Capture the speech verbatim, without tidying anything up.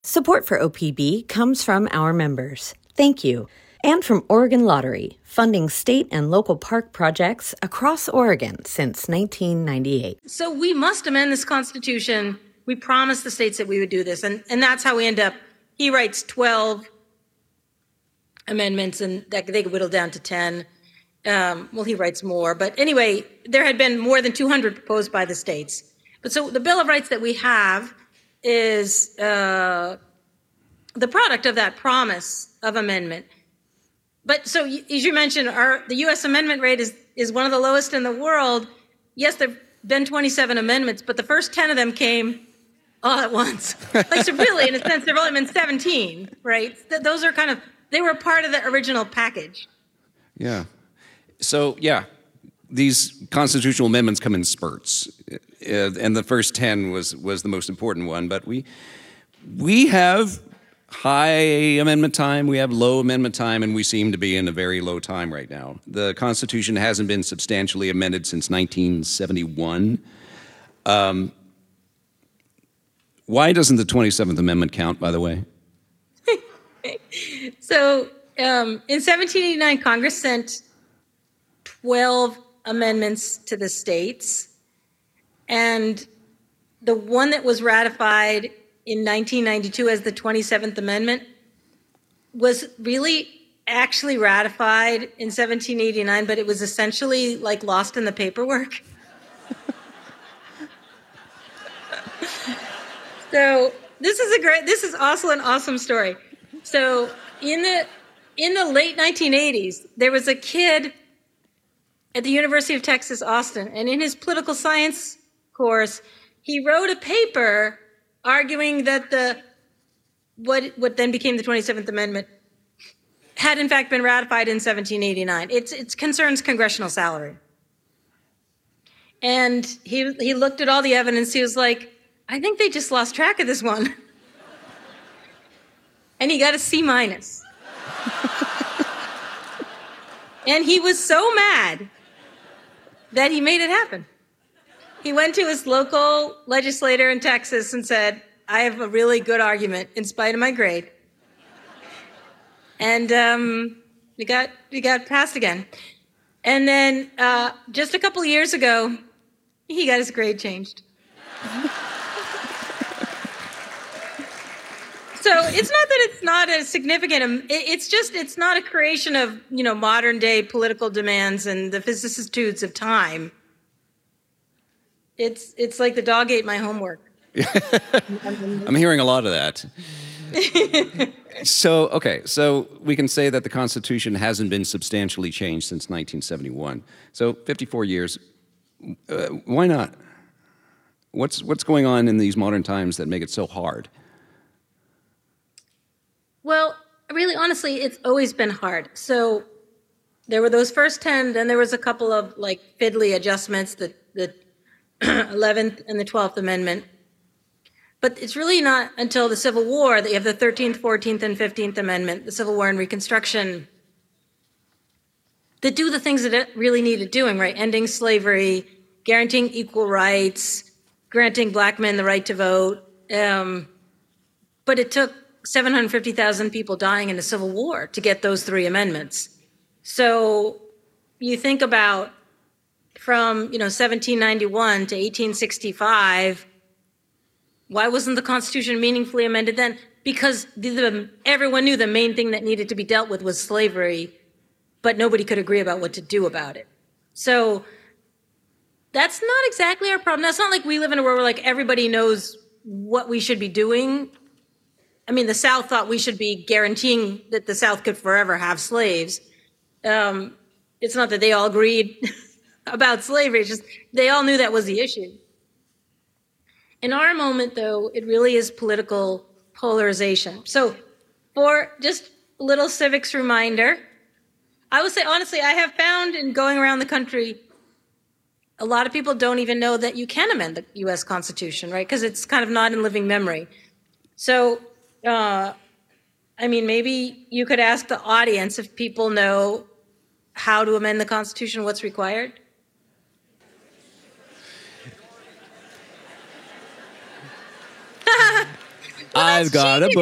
Support for O P B comes from our members. Thank you. And from Oregon Lottery, funding state and local park projects across Oregon since nineteen ninety-eight. So we must amend this Constitution. We promised the states that we would do this, and, and that's how we end up. He writes twelve amendments, and that they could whittle down to ten. Um, well, he writes more. But anyway, there had been more than two hundred proposed by the states. But so the Bill of Rights that we have is uh, the product of that promise of amendment. But so, as you mentioned, our, the U S amendment rate is, is one of the lowest in the world. Yes, there have been twenty-seven amendments, but the first ten of them came all at once. Like, so really, in a sense, there have only been seventeen, right? Th- those are kind of, they were part of the original package. Yeah. So, yeah, these constitutional amendments come in spurts. Uh, and the first ten was, was the most important one. But we we have high amendment time, we have low amendment time, and we seem to be in a very low time right now. The Constitution hasn't been substantially amended since nineteen seventy-one. Um, why doesn't the twenty-seventh Amendment count, by the way? So um, in seventeen eighty-nine, Congress sent twelve amendments to the states. And the one that was ratified in nineteen ninety-two as the twenty-seventh Amendment was really actually ratified in seventeen eighty-nine, but it was essentially like lost in the paperwork. So this is a great, this is also an awesome story. So in the in the late nineteen eighties, there was a kid at the University of Texas, Austin, and in his political science course, he wrote a paper arguing that the what what then became the twenty-seventh Amendment had in fact been ratified in seventeen eighty-nine. It's it concerns congressional salary. And he he looked at all the evidence. He was like, I think they just lost track of this one. And he got a C minus. And he was so mad that he made it happen. He went to his local legislator in Texas and said, I have a really good argument in spite of my grade. And um, we got we got passed again. And then uh, just a couple of years ago, he got his grade changed. So it's not that it's not a significant, um, it, it's just, it's not a creation of, you know, modern day political demands and the vicissitudes of time. It's it's like the dog ate my homework. I'm hearing a lot of that. So, okay, so we can say that the Constitution hasn't been substantially changed since nineteen seventy-one. So fifty-four years, uh, why not? What's what's going on in these modern times that make it so hard? Well, really, honestly, it's always been hard. So there were those first ten, then there was a couple of like fiddly adjustments, the, the eleventh and the twelfth Amendment. But it's really not until the Civil War that you have the thirteenth, fourteenth, and fifteenth Amendment, the Civil War and Reconstruction, that do the things that it really needed doing, right? Ending slavery, guaranteeing equal rights, granting black men the right to vote. Um, but it took seven hundred fifty thousand people dying in the Civil War to get those three amendments. So you think about from, you know, seventeen ninety-one to eighteen sixty-five, why wasn't the Constitution meaningfully amended then? Because the, the, everyone knew the main thing that needed to be dealt with was slavery, but nobody could agree about what to do about it. So that's not exactly our problem. That's not like we live in a world where like everybody knows what we should be doing. I mean, the South thought we should be guaranteeing that the South could forever have slaves. Um, it's not that they all agreed about slavery, it's just they all knew that was the issue. In our moment, though, it really is political polarization. So for just a little civics reminder, I would say, honestly, I have found in going around the country, a lot of people don't even know that you can amend the U S Constitution, right? Because it's kind of not in living memory. So Uh, I mean, maybe you could ask the audience if people know how to amend the Constitution, what's required. Well, I've got a book.